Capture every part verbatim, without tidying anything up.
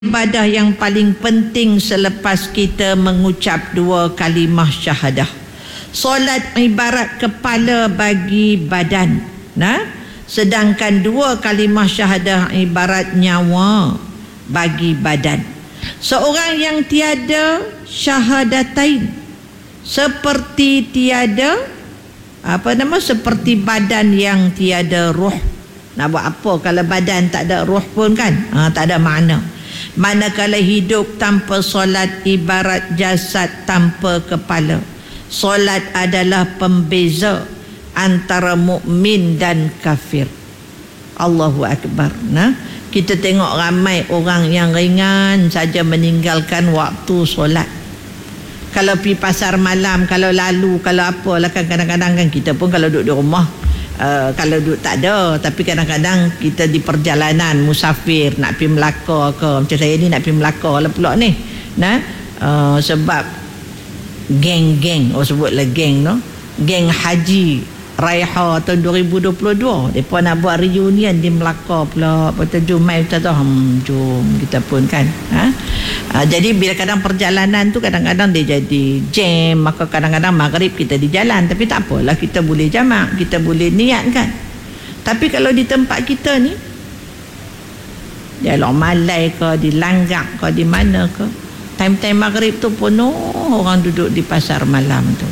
Ibadah yang paling penting selepas kita mengucap dua kalimah syahadah. Solat ibarat kepala bagi badan, nah? Sedangkan dua kalimah syahadah ibarat nyawa bagi badan. Seorang yang tiada syahadatain seperti tiada apa nama seperti badan yang tiada roh. Nak buat apa kalau badan tak ada roh pun kan? Ha, tak ada makna. Manakala hidup tanpa solat ibarat jasad tanpa kepala. Solat adalah pembeza antara mukmin dan kafir. Allahu Akbar. Nah, kita tengok ramai orang yang ringan saja meninggalkan waktu solat. Kalau pergi pasar malam, kalau lalu, kalau apalah kan kadang-kadang kan kita pun kalau duduk di rumah Uh, kalau duduk tak ada, tapi kadang-kadang kita di perjalanan musafir nak pergi Melaka ke, macam saya ni nak pergi Melaka lah pula ni, nah uh, sebab geng-geng, oh sebutlah geng no, geng Haji Raiha tahun dua ribu dua puluh dua, mereka nak buat reunion di Melaka pula. Lepas tu jom mai kita tu, hmm, jom kita pun kan, ha? Uh, jadi bila kadang perjalanan tu kadang-kadang dia jadi jam, maka kadang-kadang maghrib kita di jalan, tapi tak apalah, kita boleh jamak, kita boleh niat kan. Tapi kalau di tempat kita ni, di Alor Malai ke, di Langgak ke, di mana ke, time-time maghrib tu penuh orang duduk di pasar malam tu.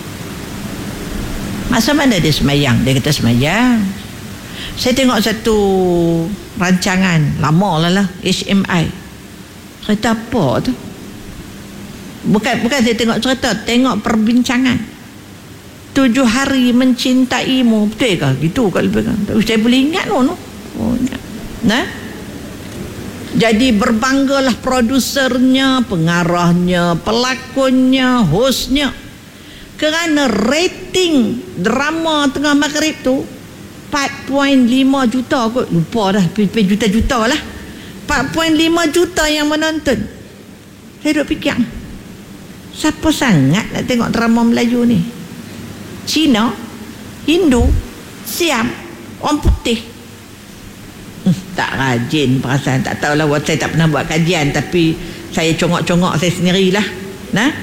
Masa mana dia semayang? Dia kata semayang. Saya tengok satu rancangan lama lah lah, H M I. Cerita apa tu? Bukan bukan saya tengok cerita, tengok perbincangan. Tujuh hari mencintaimu, betul ke? Gitu kat lebih kan. Tapi saya boleh ingat no, no? Oh, ingat. Nah. Jadi berbanggalah produsernya, pengarahnya, pelakonnya, hostnya. Kerana rating drama tengah maghrib tu empat perpuluhan lima juta kot. Lupa dah, juta-juta lah. empat perpuluhan lima juta yang menonton. Saya duk fikir, siapa sangat nak tengok drama Melayu ni? Cina, Hindu, Siam, orang putih. hmm, Tak rajin perasaan. Tak tahulah, saya tak pernah buat kajian, tapi saya congok-congok saya sendirilah. Nah,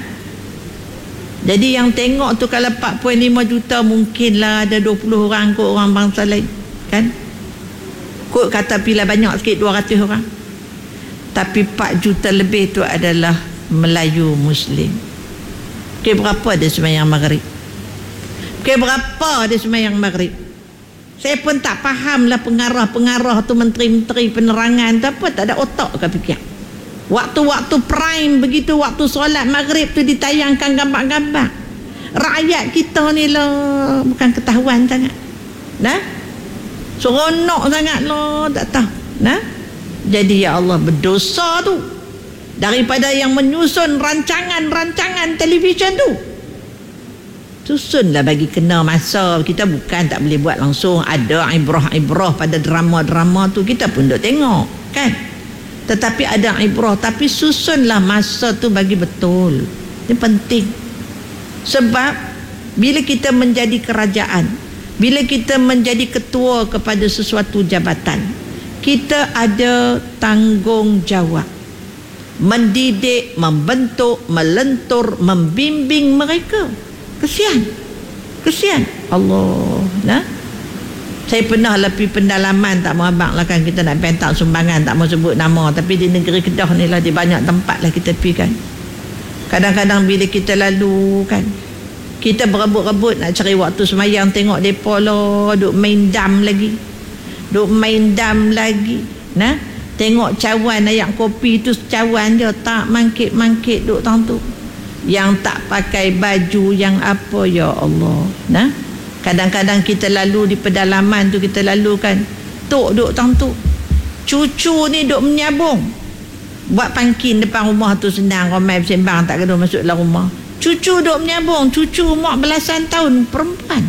jadi yang tengok tu kalau empat perpuluhan lima juta, mungkinlah ada dua puluh orang kot orang bangsa lain kan. Kot kata pilih banyak sikit dua ratus orang. Tapi empat juta lebih tu adalah Melayu Muslim. Okay, berapa dia sembahyang maghrib? Okay, berapa dia sembahyang maghrib? Saya pun tak faham lah pengarah-pengarah tu, menteri-menteri penerangan tu apa, tak ada otak ke fikir. Waktu-waktu prime begitu, waktu solat maghrib tu ditayangkan gambar-gambar. Rakyat kita ni lah bukan ketahuan sangat. Nah, seronok sangat lah, tak tahu. Nah, jadi ya Allah, berdosa tu daripada yang menyusun rancangan-rancangan televisyen tu. Susunlah bagi kena masa. Kita bukan tak boleh buat langsung. Ada ibrah-ibrah pada drama-drama tu, kita pun duk tengok kan. Tetapi ada ibrah, tapi susunlah masa tu bagi betul. Ini penting. Sebab bila kita menjadi kerajaan, bila kita menjadi ketua kepada sesuatu jabatan, kita ada tanggungjawab mendidik, membentuk, melentur, membimbing mereka. Kesian. Kesian. Allah. Nah. Saya pernah lebih pendalaman, tak mau abang lah kan, kita nak pentak sumbangan, tak mau sebut nama, tapi di negeri Kedah ni lah, di banyak tempat lah kita pergi kan. Kadang-kadang bila kita lalu kan, kita berebut-rebut nak cari waktu semayang, tengok mereka lah duk main dam lagi, duk main dam lagi. Nah, tengok cawan ayak kopi tu, cawan dia tak mangkit-mangkit duk tang tu, yang tak pakai baju yang apa, ya Allah. Nah, kadang-kadang kita lalu di pedalaman tu, kita lalu kan, tok duk tang tu, cucu ni duk menyabung, buat pangkin depan rumah tu senang, ramai bersembang tak kena masuk dalam rumah. Cucu duk menyabung, cucu umur belasan tahun, perempuan.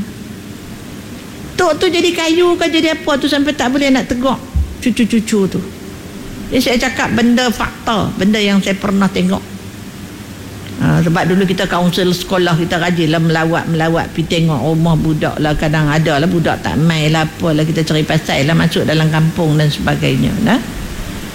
Tok tu jadi kayu ke jadi apa tu sampai tak boleh nak tegak cucu-cucu tu. Jadi saya cakap benda fakta, benda yang saya pernah tengok. Ha, sebab dulu kita kaunsil sekolah, kita rajinlah melawat-melawat pergi tengok rumah budak lah. Kadang ada lah budak tak main lah, apalah, kita cari pasal lah, masuk dalam kampung dan sebagainya. Nah,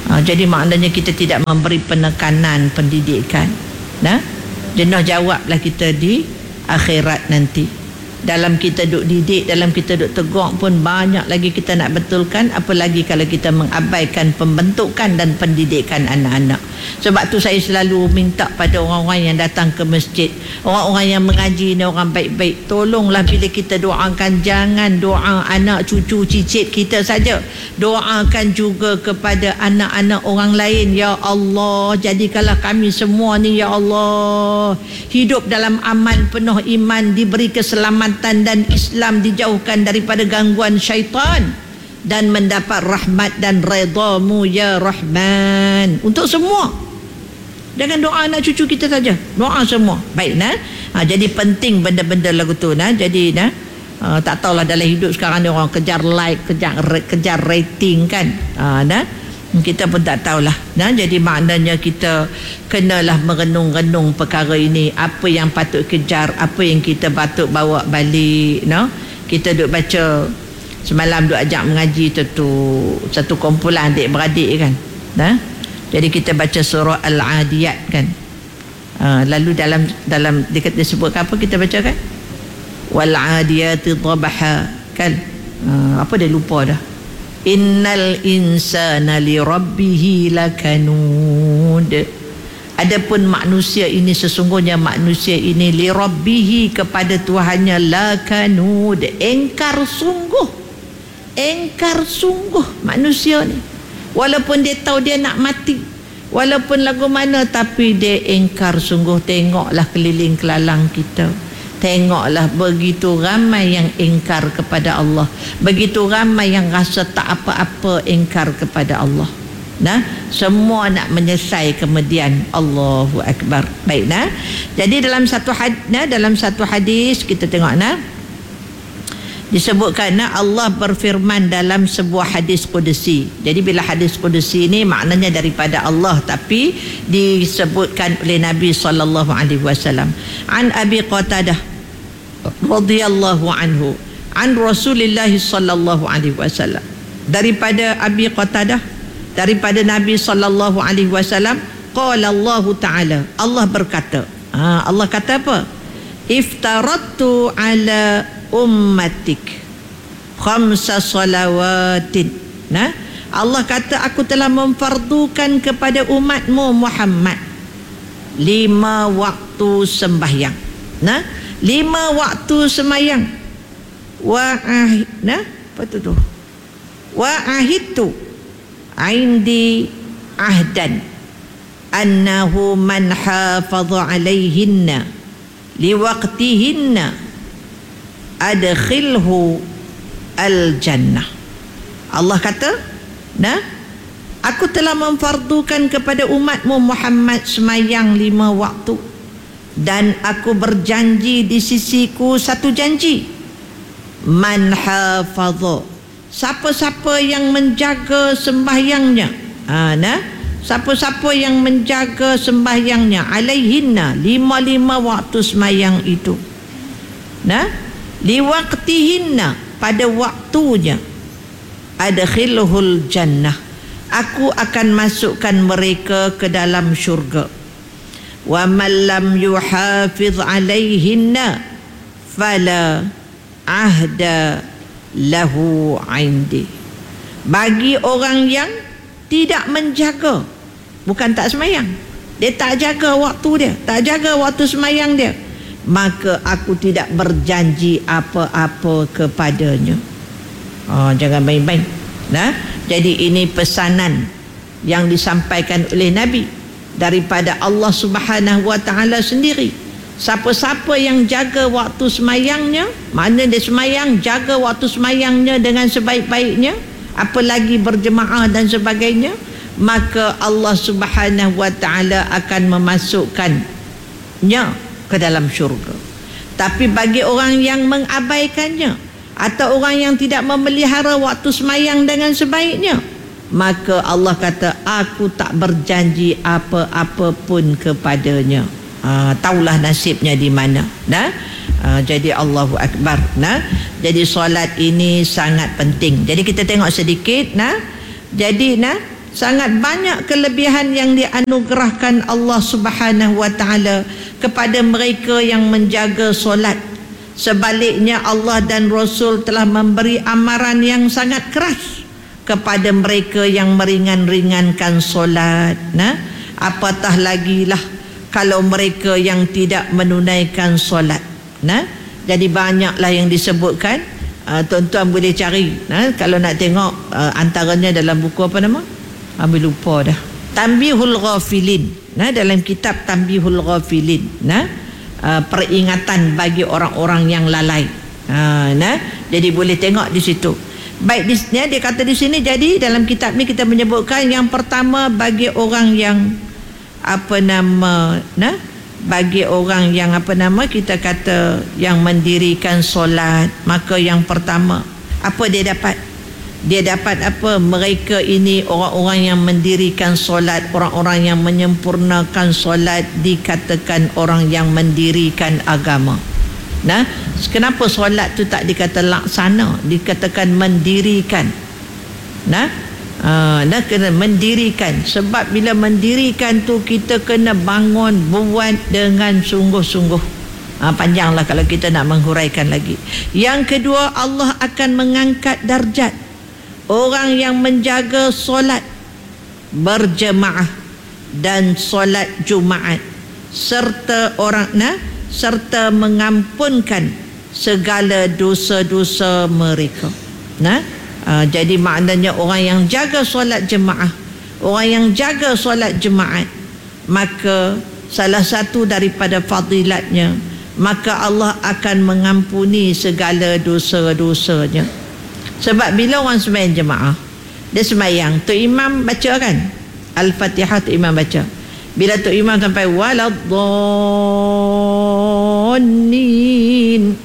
Ha, jadi maknanya kita tidak memberi penekanan pendidikan. Nah, jenuh jawablah kita di akhirat nanti. Dalam kita duk didik, dalam kita duk tegur pun banyak lagi kita nak betulkan, apalagi kalau kita mengabaikan pembentukan dan pendidikan anak-anak. Sebab tu saya selalu minta pada orang-orang yang datang ke masjid, orang-orang yang mengaji ni, orang baik-baik, tolonglah bila kita doakan, jangan doa anak cucu cicit kita saja, doakan juga kepada anak-anak orang lain. Ya Allah, jadikanlah kami semua ni ya Allah hidup dalam aman, penuh iman, diberi keselamatan dan Islam, dijauhkan daripada gangguan syaitan dan mendapat rahmat dan redha-Mu ya Rahman. Untuk semua, jangan doa anak cucu kita saja, doa semua. Baik nah. Ha, jadi penting benda-benda lagu tu nah. Jadi nah, ha, tak tahulah dalam hidup sekarang ni orang kejar like, kejar kejar rating kan. Ha, nah. Kita pun tak tahulah. Nah, jadi maknanya kita kenalah merenung-renung perkara ini, apa yang patut kejar, apa yang kita patut bawa balik. No? Kita duk baca semalam, duk ajak mengaji tu satu kumpulan adik-beradik kan. Nah? Jadi kita baca surah Al-Adiyat kan. Uh, lalu dalam dalam dia, dia sebut apa kita baca kan? Wal adiyati dhabha kan. Uh, apa dia lupa dah. Innal insana li rabbihi lakanud. Adapun manusia ini, sesungguhnya manusia ini li rabbihi, kepada Tuhannya, lakanud, engkar sungguh. Engkar sungguh manusia ni. Walaupun dia tahu dia nak mati, walaupun lagu mana, tapi dia engkar sungguh. Tengoklah keliling kelalang kita, tengoklah begitu ramai yang engkar kepada Allah, begitu ramai yang rasa tak apa-apa engkar kepada Allah. Nah, semua nak menyelesai kemudian. Allahu Akbar. Baik nah. Jadi dalam satu hadis, nah, dalam satu hadis kita tengok nah, disebutkan nah, Allah berfirman dalam sebuah hadis qudsi. Jadi bila hadis qudsi ini maknanya daripada Allah, tapi disebutkan oleh Nabi sallallahu alaihi wasallam. An Abi Qatadah radhiyallahu anhu an Rasulillah sallallahu alaihi wasallam, daripada Abi Qatadah, daripada Nabi sallallahu alaihi wasallam, qala Allah taala, Allah berkata, ha, Allah kata apa? Iftaratu ala ummatik khamsa salawatin. Nah, Allah kata, aku telah memfardukan kepada umatmu Muhammad lima waktu sembahyang. Nah, lima waktu sembahyang. Wa ahid, nah, apa tu tu? Wa ahidtu indi ahdan annahu man hafadha alaihinna liwaqtihinna adkhilhu al-jannah. Allah kata, nah, aku telah memfardukan kepada umatmu Muhammad semayang lima waktu, dan aku berjanji di sisiku satu janji, man hafadha, siapa-siapa yang menjaga sembahyangnya, ha, nah, siapa-siapa yang menjaga sembahyangnya, alaihinna, lima-lima waktu sembahyang itu, nah, liwaqtihinna, pada waktunya, adkhilhul jannah, aku akan masukkan mereka ke dalam syurga. Wa man lam yuhafiz alaihinna fala ahda lahu indi. Bagi orang yang tidak menjaga, bukan tak semayang, dia tak jaga waktu dia, tak jaga waktu semayang dia, maka aku tidak berjanji apa-apa kepadanya. Oh, jangan main-main. Nah, jadi ini pesanan yang disampaikan oleh Nabi daripada Allah Subhanahu wa taala sendiri. Siapa-siapa yang jaga waktu semayangnya, mana dia semayang, jaga waktu semayangnya dengan sebaik-baiknya, apalagi berjemaah dan sebagainya, maka Allah Subhanahu wa taala akan memasukkannya ke dalam syurga. Tapi bagi orang yang mengabaikannya, atau orang yang tidak memelihara waktu semayang dengan sebaiknya, maka Allah kata, aku tak berjanji apa-apa pun kepadanya. Ha, taulah nasibnya di mana. Nah, ha, jadi Allahu Akbar. Nah, jadi solat ini sangat penting. Jadi kita tengok sedikit. Nah, jadi nah, sangat banyak kelebihan yang dianugerahkan Allah Subhanahu wa taala kepada mereka yang menjaga solat. Sebaliknya Allah dan Rasul telah memberi amaran yang sangat keras kepada mereka yang meringan-ringankan solat. Nah, apatah lagi lah kalau mereka yang tidak menunaikan solat. Nah, jadi banyaklah yang disebutkan. Uh, tuan-tuan boleh cari. Nah, kalau nak tengok uh, antaranya dalam buku apa nama? Ambil lupa dah. Tanbihul Ghafilin. Nah, dalam kitab Tanbihul Ghafilin. Nah, Uh, peringatan bagi orang-orang yang lalai. Uh, nah, jadi boleh tengok di situ. Baik, di sini dia kata di sini, jadi dalam kitab ni kita menyebutkan yang pertama bagi orang yang apa nama, nah, bagi orang yang apa nama kita kata yang mendirikan solat, maka yang pertama apa dia dapat? Dia dapat apa? Mereka ini orang-orang yang mendirikan solat, orang-orang yang menyempurnakan solat, dikatakan orang yang mendirikan agama. Nah, kenapa solat tu tak dikata laksana, dikatakan mendirikan? Nah, uh, nah kena mendirikan. Sebab bila mendirikan tu kita kena bangun, buat dengan sungguh-sungguh. Ha, panjanglah kalau kita nak menghuraikan lagi. Yang kedua, Allah akan mengangkat darjat orang yang menjaga solat berjemaah dan solat Jumaat, serta orang nah serta mengampunkan segala dosa-dosa mereka. Nah, uh, jadi maknanya orang yang jaga solat jemaah, orang yang jaga solat jemaat, maka salah satu daripada fadilatnya, maka Allah akan mengampuni segala dosa-dosanya. Sebab bila orang sembahyang jemaah, dia sembahyang, tu imam baca kan Al-Fatihah, tu imam baca. Bila tu imam sampai waladhdallin,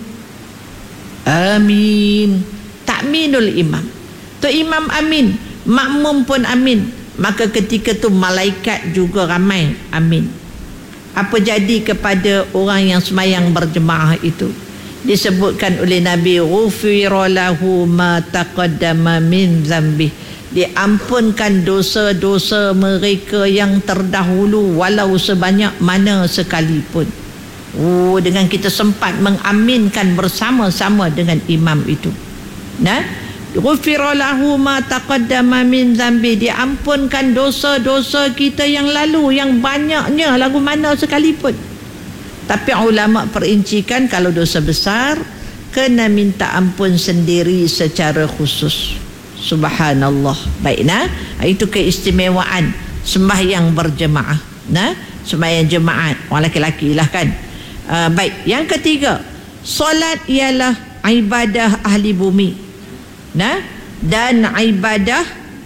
amin, takminul imam, tu imam amin, makmum pun amin, maka ketika tu malaikat juga ramai amin. Apa jadi kepada orang yang sembahyang berjemaah itu? Disebutkan oleh Nabi, ghufira lahu ma taqaddama min dzambi, diampunkan dosa-dosa mereka yang terdahulu walau sebanyak mana sekalipun. Oh, dengan kita sempat mengaminkan bersama-sama dengan imam itu. Nah, ghufira lahu ma taqaddama min dzambi, diampunkan dosa-dosa kita yang lalu, yang banyaknya lagu mana sekalipun. Tapi ulama perincikan, kalau dosa besar kena minta ampun sendiri secara khusus. Subhanallah. Baik, nah, itu keistimewaan sembahyang berjemaah. Nah, sembahyang jemaat orang lelaki lah kan. Uh, baik, yang ketiga, solat ialah ibadah ahli bumi. Nah, dan ibadah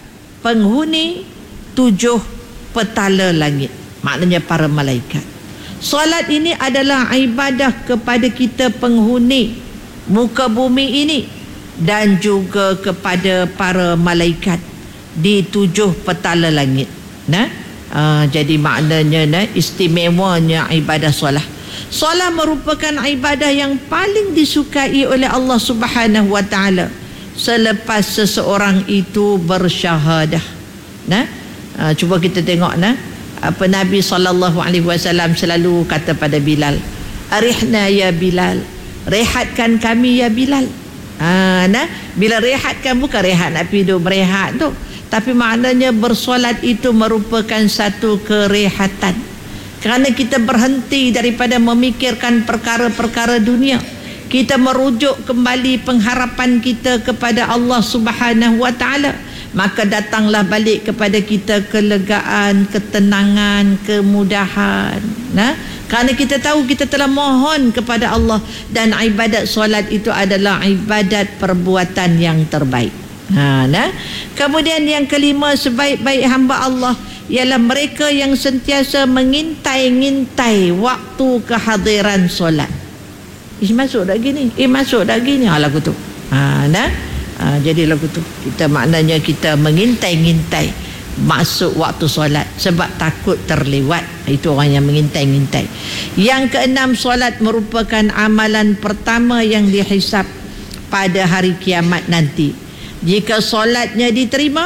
penghuni tujuh petala langit, maknanya para malaikat. Solat ini adalah ibadah kepada kita penghuni muka bumi ini dan juga kepada para malaikat di tujuh petala langit. Nah, uh, jadi maknanya nah, istimewanya ibadah solat. Solat merupakan ibadah yang paling disukai oleh Allah Subhanahu wa taala selepas seseorang itu bersyahadah. Nah, uh, cuba kita tengok nah, apa Nabi sallallahu alaihi wasallam selalu kata pada Bilal, arihna ya Bilal, rehatkan kami ya Bilal. Ha, nah, bila rehatkan bukan rehat nak tidur berehat tu, tapi maknanya bersolat itu merupakan satu kerehatan, kerana kita berhenti daripada memikirkan perkara-perkara dunia. Kita merujuk kembali pengharapan kita kepada Allah Subhanahu wa taala, maka datanglah balik kepada kita kelegaan, ketenangan, kemudahan. Nah, kerana kita tahu kita telah mohon kepada Allah, dan ibadat solat itu adalah ibadat perbuatan yang terbaik. Ha, nah. Kemudian yang kelima, sebaik-baik hamba Allah ialah mereka yang sentiasa mengintai-ngintai waktu kehadiran solat. Eh, masuk dah gini, eh masuk dah gini, ha, lagu tu. Ha, nah. Ha, jadi lagu tu kita maknanya kita mengintai-ngintai masuk waktu solat sebab takut terlewat. Itu orang yang mengintai-ngintai. Yang keenam, solat merupakan amalan pertama yang dihisap pada hari kiamat nanti. Jika solatnya diterima,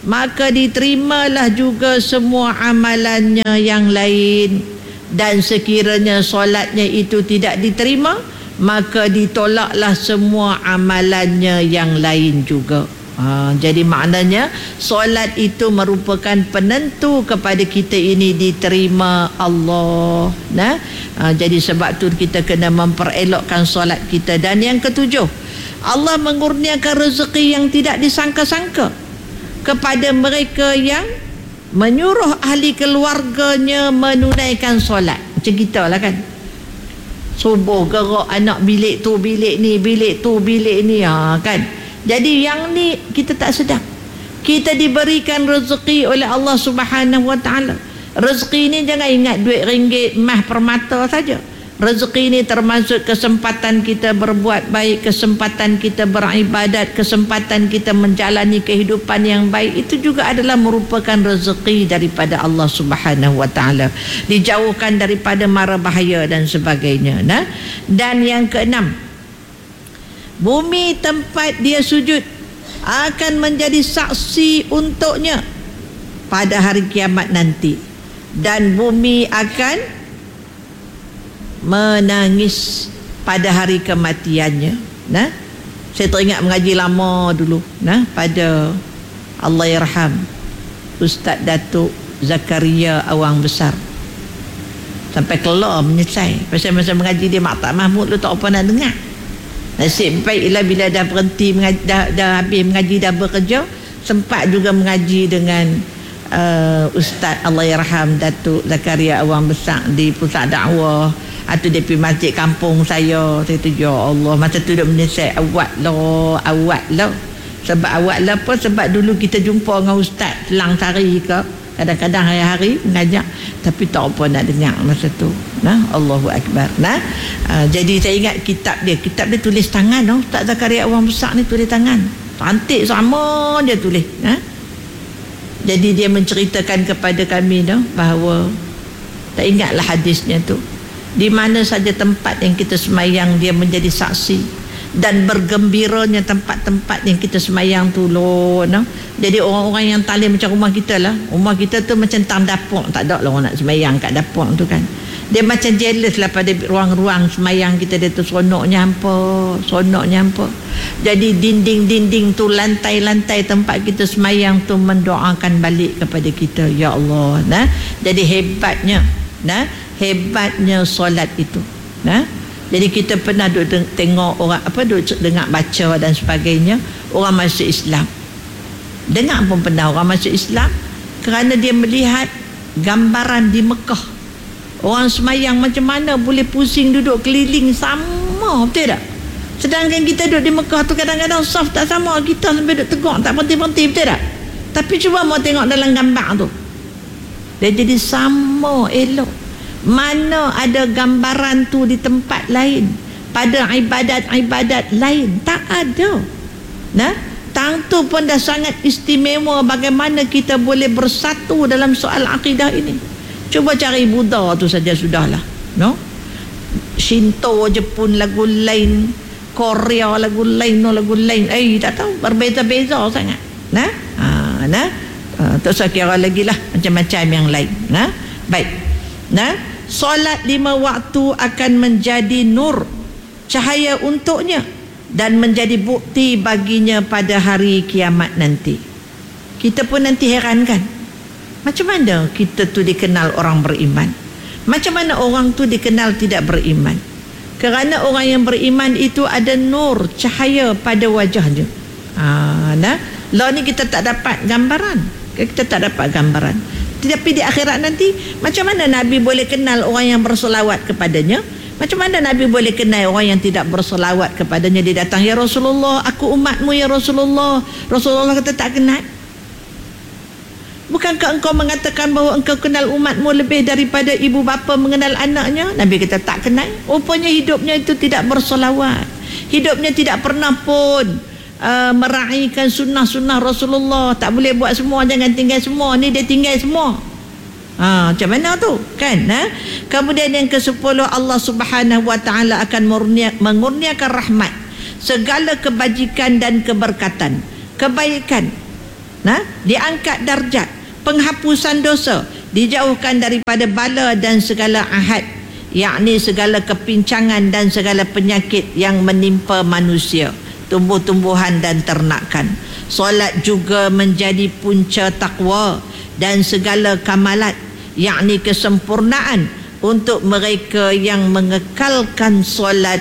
maka diterimalah juga semua amalannya yang lain. Dan sekiranya solatnya itu tidak diterima, maka ditolaklah semua amalannya yang lain juga. Ha, jadi maknanya solat itu merupakan penentu kepada kita ini diterima Allah. Nah, ha, jadi sebab tu kita kena memperelokkan solat kita. Dan yang ketujuh, Allah mengurniakan rezeki yang tidak disangka-sangka kepada mereka yang menyuruh ahli keluarganya menunaikan solat. Macam kita lah kan, subuh gerak anak bilik tu bilik ni, bilik tu bilik ni, ha, kan. Jadi yang ni kita tak sedar. Kita diberikan rezeki oleh Allah Subhanahu Wa Taala. Rezeki ni jangan ingat duit ringgit, emas, permata saja. Rezeki ini termasuk kesempatan kita berbuat baik, kesempatan kita beribadat, kesempatan kita menjalani kehidupan yang baik. Itu juga adalah merupakan rezeki daripada Allah Subhanahu Wa Taala. Dijauhkan daripada mara bahaya dan sebagainya. Nah, dan yang keenam, bumi tempat dia sujud akan menjadi saksi untuknya pada hari kiamat nanti. Dan bumi akan menangis pada hari kematiannya. Nah, saya teringat mengaji lama dulu, nah, pada Allahyarham Ustaz Datuk Zakaria Awang Besar, sampai kelar menyesal pasal masa mengaji dia Maktab Mahmud lu tak apa nak dengar. Nasib baiklah bila dah berhenti mengaji, dah, dah habis mengaji, dah bekerja, sempat juga mengaji dengan uh, Ustaz Allahyarham Datuk Zakaria Awang Besar di pusat dakwah atau di masjid kampung saya. Saya tu, ya Allah, masa tu duk menyesal, awak lah, awak lah. Sebab awak lah apa? Sebab dulu kita jumpa dengan ustaz selang sehari ke, kadang-kadang hari-hari mengajar, tapi tak apa nak dengar masa tu. Nah, Allahu Akbar. Nah, uh, jadi saya ingat kitab dia, kitab dia tulis tangan, oh. Ustaz Zakaria Awang Besar ni tulis tangan, cantik sama dia tulis. Nah, jadi dia menceritakan kepada kami, no, bahawa tak ingatlah hadisnya tu, di mana saja tempat yang kita semayang dia menjadi saksi. Dan bergembiranya tempat-tempat yang kita semayang tu loh, no? Jadi orang-orang yang talim macam rumah kita lah, rumah kita tu macam tang dapur, tak ada lah orang nak semayang kat dapur tu kan. Dia macam jealous lah pada ruang-ruang semayang kita, dia tu seronoknya hampa, seronoknya hampa. Jadi dinding-dinding tu, lantai-lantai tempat kita semayang tu mendoakan balik kepada kita, ya Allah. Nah, jadi hebatnya, nah, hebatnya solat itu. Nah, jadi kita pernah duduk tengok orang apa, duduk dengar baca dan sebagainya, orang masuk Islam. Dengar pun pernah orang masuk Islam kerana dia melihat gambaran di Mekah. Orang semayang macam mana boleh pusing duduk keliling sama, betul tak? Sedangkan kita duduk di Mekah tu kadang-kadang saf tak sama, kita sampai duduk tegak tak berhenti-berhenti, betul tak? Tapi cuba mau tengok dalam gambar tu, dia jadi sama, elok. Mana ada gambaran tu di tempat lain, pada ibadat-ibadat lain, tak ada. Nah, tang tu pun dah sangat istimewa bagaimana kita boleh bersatu dalam soal akidah ini. Cuba cari Buddha tu saja sudahlah, no? Shinto je pun lagu lain, Korea lagu lain, no lagu lain. Eh, tak tahu, berbeza-beza sangat. Nah, ha, nah, ha, tak usah kira lagi lah macam-macam yang lain. Nah, baik. Nah, solat lima waktu akan menjadi nur, cahaya untuknya, dan menjadi bukti baginya pada hari kiamat nanti. Kita pun nanti heran kan, macam mana kita tu dikenal orang beriman, macam mana orang tu dikenal tidak beriman. Kerana orang yang beriman itu ada nur, cahaya pada wajahnya. Ha, nah, lah ni kita tak dapat gambaran, kita tak dapat gambaran. Tapi di akhirat nanti, macam mana Nabi boleh kenal orang yang bersolawat kepadanya? Macam mana Nabi boleh kenal orang yang tidak bersolawat kepadanya? Dia datang, ya Rasulullah, aku umatmu ya Rasulullah. Rasulullah kata tak kenal. Bukankah engkau mengatakan bahawa engkau kenal umatmu lebih daripada ibu bapa mengenal anaknya? Nabi kata tak kenal. Rupanya hidupnya itu tidak bersolawat, hidupnya tidak pernah pun Uh, meraihkan sunnah-sunnah Rasulullah. Tak boleh buat semua, jangan tinggal semua. Ni dia tinggal semua. Ha, macam mana tu kan? Ha? Kemudian yang kesepuluh, Allah Subhanahu Wa Taala akan mengurniakan rahmat, segala kebajikan dan keberkatan, kebaikan Nah, diangkat darjat, penghapusan dosa, dijauhkan daripada bala dan segala ahad, yakni segala kepincangan dan segala penyakit yang menimpa manusia, tumbuh-tumbuhan dan ternakan. Solat juga menjadi punca takwa dan segala kamalat, yakni kesempurnaan untuk mereka yang mengekalkan solat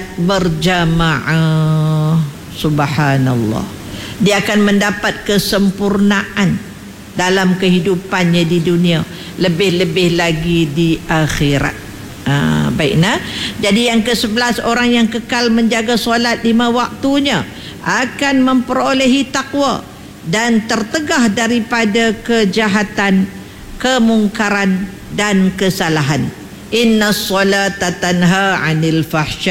berjamaah. Subhanallah. Dia akan mendapat kesempurnaan dalam kehidupannya di dunia, lebih-lebih lagi di akhirat. Ha, baik nah. Jadi yang ke sebelas, orang yang kekal menjaga solat lima waktunya akan memperolehi takwa dan tertegah daripada kejahatan, kemungkaran dan kesalahan. Inna solata tanha 'anil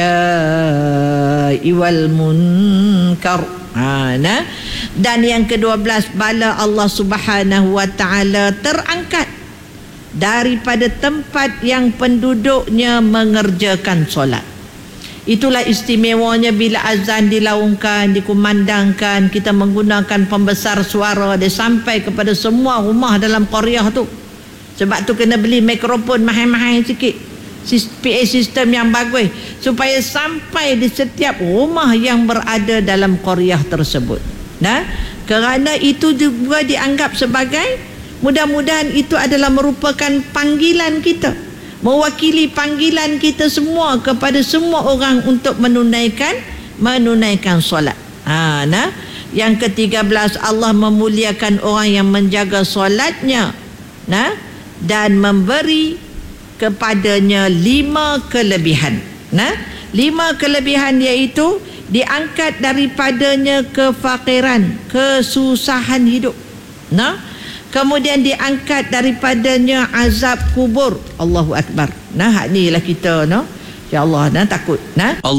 fahsya'i wal munkar. Ha, nah. Dan yang kedua belas, bala Allah Subhanahu wa taala terangkat daripada tempat yang penduduknya mengerjakan solat. Itulah istimewanya bila azan dilaungkan, dikumandangkan, kita menggunakan pembesar suara dia sampai kepada semua rumah dalam qaryah tu. Sebab tu kena beli mikrofon mahal-mahal sikit, P A sistem yang bagus, supaya sampai di setiap rumah yang berada dalam qaryah tersebut. Nah, kerana itu juga dianggap sebagai, mudah-mudahan itu adalah merupakan panggilan kita, mewakili panggilan kita semua kepada semua orang untuk menunaikan menunaikan solat. Ha, nah, yang ke tiga belas, Allah memuliakan orang yang menjaga solatnya, nah, dan memberi kepadanya lima kelebihan. Nah, lima kelebihan iaitu diangkat daripadanya kefakiran, kesusahan hidup. Nah, kemudian diangkat daripadanya azab kubur. Allahu Akbar. Nah, hak ni lah kita, no. Ya Allah, nah, takut. Nah.